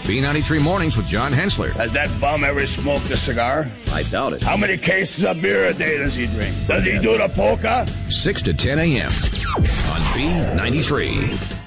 B93 Mornings with John Hensler. Has that bum ever smoked a cigar? I doubt it. How many cases of beer a day does he drink? Does he do the polka? 6 to 10 a.m. on B93.